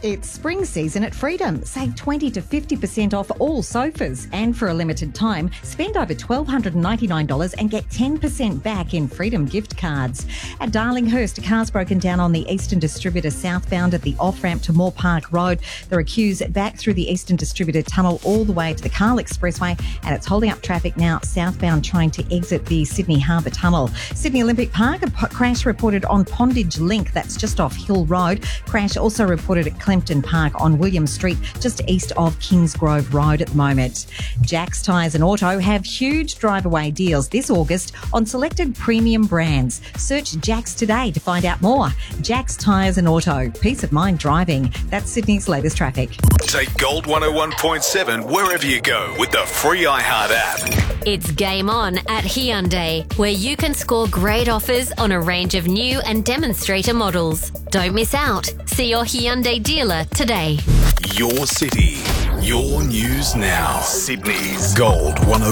It's spring season at Freedom. Save 20 to 50% off all sofas. And for a limited time, spend over $1,299 and get 10% back in Freedom gift cards. At Darlinghurst, cars broken down on the Eastern Distributor southbound at the off-ramp to Moore Park Road. There are queues back through the Eastern Distributor tunnel all the way to the Carl Expressway, and it's holding up traffic now southbound trying to exit the Sydney Harbour Tunnel. Sydney Olympic Park, a crash reported on Pondage Link, that's just off Hill Road. Crash also reported at Clempton Park on William Street, just east of Kingsgrove Road at the moment. Jack's Tyres and Auto have huge drive-away deals this August on selected premium brands. Search Jack's today to find out more. Jack's Tyres and Auto. Peace of mind driving. That's Sydney's latest traffic. Take Gold 101.7 wherever you go with the free iHeart app. It's Game On at Hyundai, where you can score great offers on a range of new and demonstrator models. Don't miss out. See your Hyundai dealer today. Your city, your news now. Sydney's Gold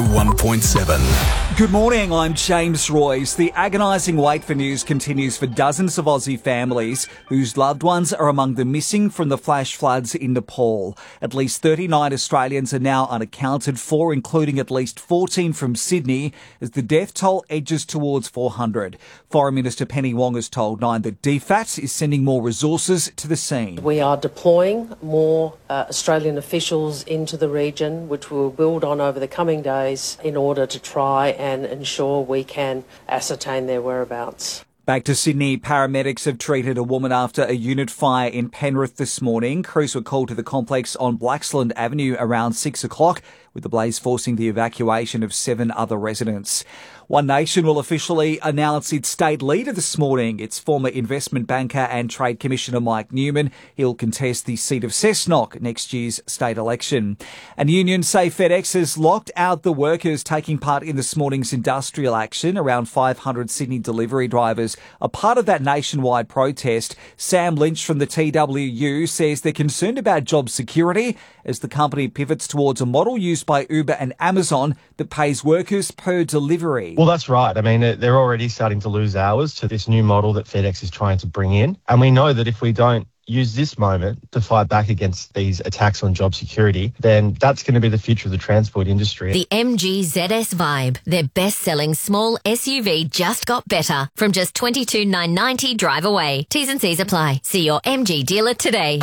101.7. Good morning, I'm James Royce. The agonising wait for news continues for dozens of Aussie families whose loved ones are among the missing from the flash floods in Nepal. At least 39 Australians are now unaccounted for, including at least 14 from Sydney, as the death toll edges towards 400. Foreign Minister Penny Wong has told Nine that DFAT is sending more resources to the scene. We are deploying more Australian officials into the region, which we'll build on over the coming days in order to try and ensure we can ascertain their whereabouts. Back to Sydney, paramedics have treated a woman after a unit fire in Penrith this morning. Crews were called to the complex on Blaxland Avenue around 6 o'clock, with the blaze forcing the evacuation of 7 other residents. One Nation will officially announce its state leader this morning. It's former investment banker and Trade Commissioner Mike Newman. He'll contest the seat of Cessnock next year's state election. And unions say FedEx has locked out the workers taking part in this morning's industrial action. Around 500 Sydney delivery drivers are part of that nationwide protest. Sam Lynch from the TWU says they're concerned about job security as the company pivots towards a model used by Uber and Amazon that pays workers per delivery. Well, that's right. I mean, they're already starting to lose hours to this new model that FedEx is trying to bring in. And we know that if we don't use this moment to fight back against these attacks on job security, then that's going to be the future of the transport industry. The MG ZS Vibe, their best-selling small SUV, just got better. From just $22,990 drive away. T's and C's apply. See your MG dealer today.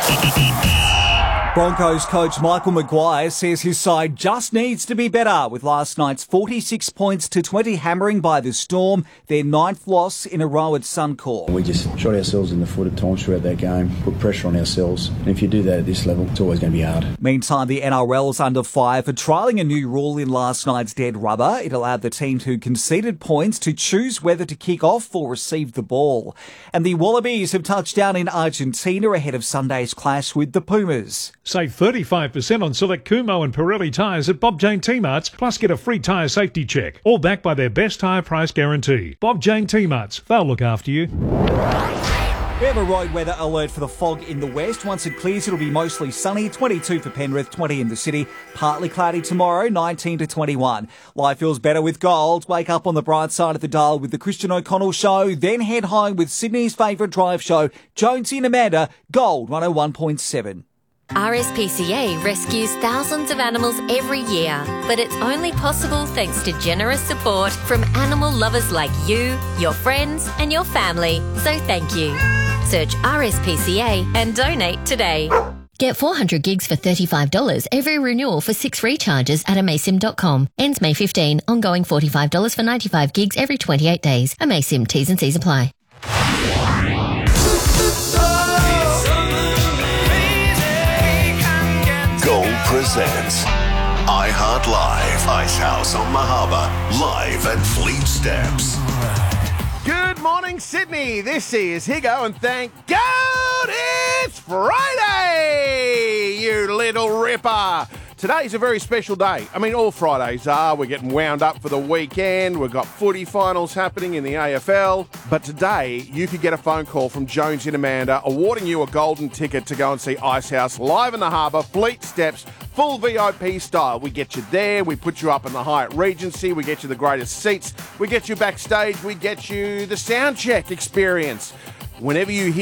Broncos coach Michael Maguire says his side just needs to be better, with last night's 46 points to 20 hammering by the Storm, their 9th loss in a row at Suncorp. We just shot ourselves in the foot at times throughout that game, put pressure on ourselves, and if you do that at this level, it's always going to be hard. Meantime, the NRL's under fire for trialling a new rule in last night's dead rubber. It allowed the teams who conceded points to choose whether to kick off or receive the ball. And the Wallabies have touched down in Argentina ahead of Sunday's clash with the Pumas. Save 35% on select Kumho and Pirelli tyres at Bob Jane T-Marts, plus get a free tyre safety check. All backed by their best tyre price guarantee. Bob Jane T-Marts, they'll look after you. We have a road weather alert for the fog in the west. Once it clears, it'll be mostly sunny, 22 for Penrith, 20 in the city. Partly cloudy tomorrow, 19 to 21. Life feels better with Gold. Wake up on the bright side of the dial with the Christian O'Connell Show, then head home with Sydney's favourite drive show, Jonesy and Amanda, Gold 101.7. RSPCA rescues thousands of animals every year, but it's only possible thanks to generous support from animal lovers like you, your friends and your family. So thank you. Search RSPCA and donate today. Get 400 gigs for $35 every renewal for 6 recharges at amaysim.com. Ends May 15. Ongoing $45 for 95 gigs every 28 days. Amaysim, T's and C's apply. Gold presents iHeart Live, Ice House on Mahaba, live at Fleet Steps. Good morning, Sydney. This is Higo, and thank God it's Friday, you little ripper. Today's a very special day. I mean, all Fridays are. We're getting wound up for the weekend. We've got footy finals happening in the AFL. But today, you could get a phone call from Jones and Amanda awarding you a golden ticket to go and see Icehouse live in the harbour, Fleet Steps, full VIP style. We get you there. We put you up in the Hyatt Regency. We get you the greatest seats. We get you backstage. We get you the sound check experience. Whenever you hear